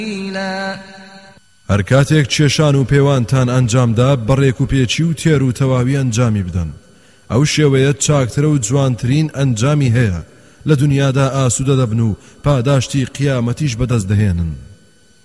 هەر کاتێک کێشان و پێوانتان ئەنجامدا بەڕێک و پێچی و تێر و تەواوی ئەنجامی بدەن. ئەو شێوەیە چاکترە و جوانترین ئەنجامی هەیە. لە دنیادا ئاسوودە دەبن و پاداشتی قیامەتیش بەدەست دەهێنن.